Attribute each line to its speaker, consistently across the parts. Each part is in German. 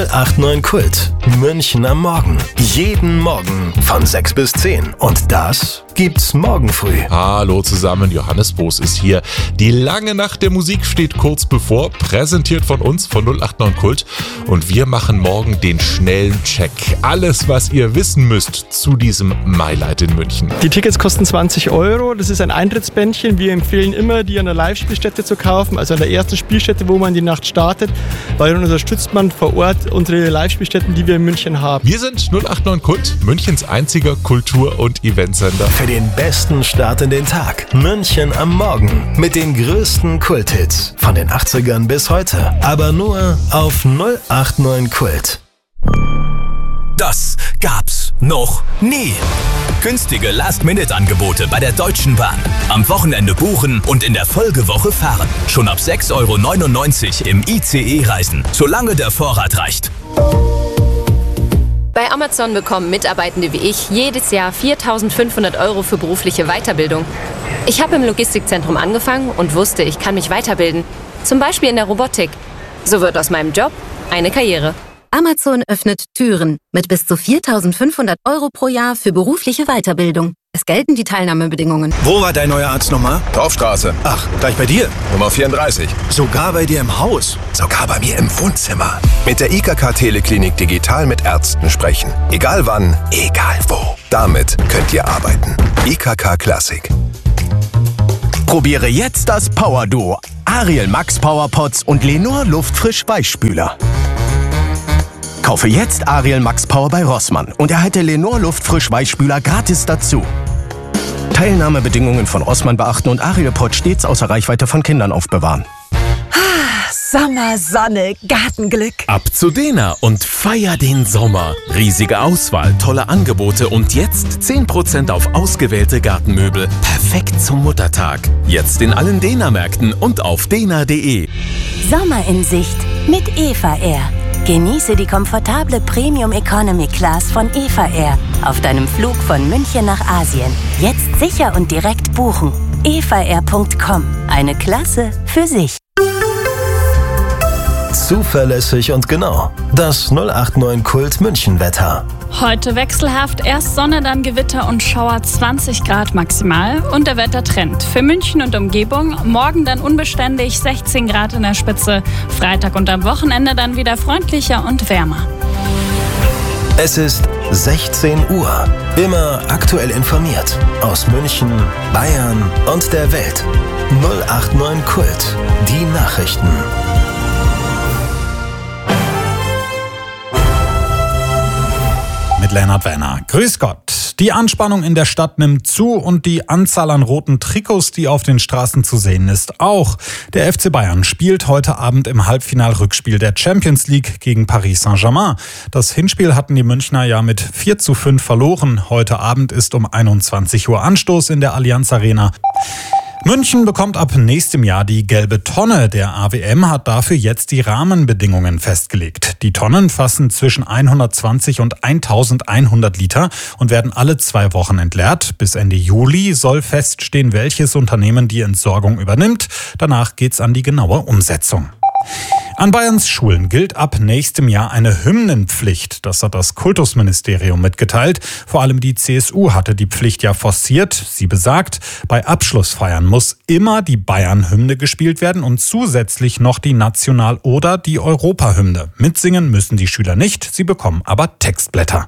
Speaker 1: 089 Kult. München am Morgen. Jeden Morgen von 6 bis 10. Und das gibt's morgen früh.
Speaker 2: Hallo zusammen, Johannes Boos ist hier. Die lange Nacht der Musik steht kurz bevor, präsentiert von uns, von 089 Kult. Und wir machen morgen den schnellen Check. Alles, was ihr wissen müsst zu diesem Mailight in München.
Speaker 3: Die Tickets kosten 20 €. Das ist ein Eintrittsbändchen. Wir empfehlen immer, die an der Live-Spielstätte zu kaufen, also an der ersten Spielstätte, wo man die Nacht startet, weil dann unterstützt man vor Ort unsere Live-Spielstätten, die wir in München haben.
Speaker 2: Wir sind 089 Kult, Münchens einziger Kultur- und Eventsender.
Speaker 1: Für den besten Start in den Tag. München am Morgen. Mit den größten Kulthits. Von den 80ern bis heute. Aber nur auf 089 Kult.
Speaker 4: Das gab's noch nie. Günstige Last-Minute-Angebote bei der Deutschen Bahn. Am Wochenende buchen und in der Folgewoche fahren. Schon ab 6,99 € im ICE reisen, solange der Vorrat reicht.
Speaker 5: Bei Amazon bekommen Mitarbeitende wie ich jedes Jahr 4.500 € für berufliche Weiterbildung. Ich habe im Logistikzentrum angefangen und wusste, ich kann mich weiterbilden. Zum Beispiel in der Robotik. So wird aus meinem Job eine Karriere.
Speaker 6: Amazon öffnet Türen mit bis zu 4.500 € pro Jahr für berufliche Weiterbildung. Es gelten die Teilnahmebedingungen.
Speaker 7: Wo war dein neuer Arzt nochmal?
Speaker 8: Dorfstraße.
Speaker 7: Ach, gleich bei dir?
Speaker 8: Nummer 34.
Speaker 7: Sogar bei dir im Haus?
Speaker 8: Sogar bei mir im Wohnzimmer. Mit der IKK Teleklinik digital mit Ärzten sprechen. Egal wann, egal wo. Damit könnt ihr arbeiten. IKK Classic.
Speaker 4: Probiere jetzt das Power-Duo. Ariel Max Powerpots und Lenor Luftfrisch Weichspüler. Kaufe jetzt Ariel Max Power bei Rossmann und erhalte Lenor Luftfrisch Weichspüler gratis dazu. Teilnahmebedingungen von Rossmann beachten und Ariel Pot stets außer Reichweite von Kindern aufbewahren.
Speaker 9: Sommer, Sonne, Gartenglück.
Speaker 10: Ab zu Dena und feier den Sommer. Riesige Auswahl, tolle Angebote und jetzt 10% auf ausgewählte Gartenmöbel. Perfekt zum Muttertag. Jetzt in allen Dena-Märkten und auf dena.de.
Speaker 11: Sommer in Sicht mit Eva Air. Genieße die komfortable Premium Economy Class von Eva Air auf deinem Flug von München nach Asien. Jetzt sicher und direkt buchen. evaair.com. Eine Klasse für sich.
Speaker 1: Zuverlässig und genau. Das 089 Kult München Wetter.
Speaker 12: Heute wechselhaft, erst Sonne, dann Gewitter und Schauer, 20 Grad maximal und der Wettertrend. Für München und Umgebung, morgen dann unbeständig, 16 Grad in der Spitze, Freitag und am Wochenende dann wieder freundlicher und wärmer.
Speaker 1: Es ist 16 Uhr. Immer aktuell informiert. Aus München, Bayern und der Welt. 089 Kult. Die Nachrichten.
Speaker 13: Mit Lennart Werner. Grüß Gott. Die Anspannung in der Stadt nimmt zu und die Anzahl an roten Trikots, die auf den Straßen zu sehen ist, auch. Der FC Bayern spielt heute Abend im Halbfinal-Rückspiel der Champions League gegen Paris Saint-Germain. Das Hinspiel hatten die Münchner ja mit 4:5 verloren. Heute Abend ist um 21 Uhr Anstoß in der Allianz Arena. München bekommt ab nächstem Jahr die gelbe Tonne. Der AWM hat dafür jetzt die Rahmenbedingungen festgelegt. Die Tonnen fassen zwischen 120 und 1100 Liter und werden alle 2 Wochen entleert. Bis Ende Juli soll feststehen, welches Unternehmen die Entsorgung übernimmt. Danach geht's an die genaue Umsetzung. An Bayerns Schulen gilt ab nächstem Jahr eine Hymnenpflicht. Das hat das Kultusministerium mitgeteilt. Vor allem die CSU hatte die Pflicht ja forciert. Sie besagt, bei Abschlussfeiern muss immer die Bayern-Hymne gespielt werden und zusätzlich noch die National- oder die Europahymne. Mitsingen müssen die Schüler nicht, sie bekommen aber Textblätter.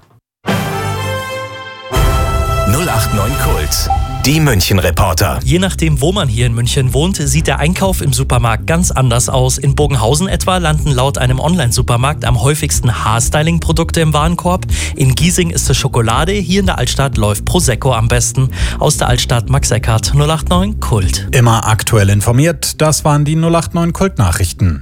Speaker 4: 089 Kult. Die München-Reporter.
Speaker 14: Je nachdem, wo man hier in München wohnt, sieht der Einkauf im Supermarkt ganz anders aus. In Bogenhausen etwa landen laut einem Online-Supermarkt am häufigsten Haarstyling-Produkte im Warenkorb. In Giesing ist es Schokolade. Hier in der Altstadt läuft Prosecco am besten. Aus der Altstadt Max Eckhardt, 089 Kult.
Speaker 13: Immer aktuell informiert, das waren die 089 Kult-Nachrichten.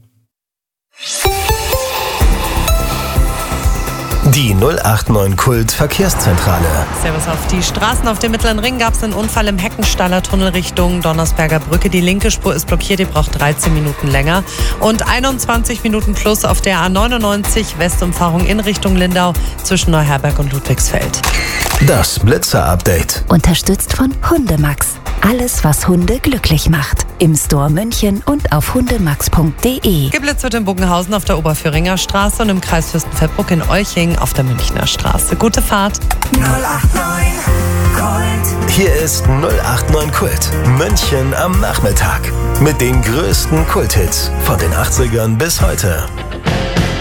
Speaker 1: Die 089 Kult Verkehrszentrale.
Speaker 9: Servus auf die Straßen. Auf dem Mittleren Ring gab es einen Unfall im Heckenstaller Tunnel Richtung Donnersberger Brücke. Die linke Spur ist blockiert, die braucht 13 Minuten länger. Und 21 Minuten plus auf der A99 Westumfahrung in Richtung Lindau zwischen Neuherberg und Ludwigsfeld.
Speaker 1: Das Blitzer-Update.
Speaker 11: Unterstützt von Hundemax. Alles, was Hunde glücklich macht. Im Store München und auf hundemax.de.
Speaker 9: Geblitzt wird in Bogenhausen auf der Oberföhringer Straße und im Kreis Fürstenfeldbruck in Euching auf der Münchner Straße. Gute Fahrt.
Speaker 1: 089 Kult. Hier ist 089 Kult. München am Nachmittag. Mit den größten Kulthits von den 80ern bis heute.